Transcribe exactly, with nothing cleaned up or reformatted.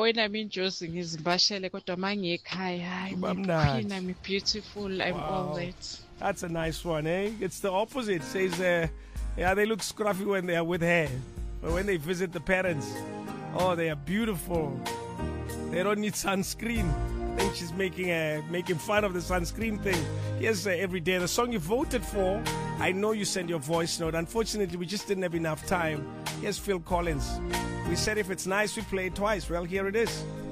When I'm enjoying his bashele kodwa mangekhaya, Bamnandi. I'm beautiful, I'm all Wow. that. That's a nice one, eh? It's the opposite. It says, uh, yeah, they look scruffy when they are with hair. But when they visit the parents, oh, they are beautiful. They don't need sunscreen. I think she's making uh, making fun of the sunscreen thing. Yes, uh, every day. The song you voted for, I know you sent your voice note. Unfortunately, we just didn't have enough time. Here's Phil Collins. We said if it's nice, we play it twice. Well, here it is.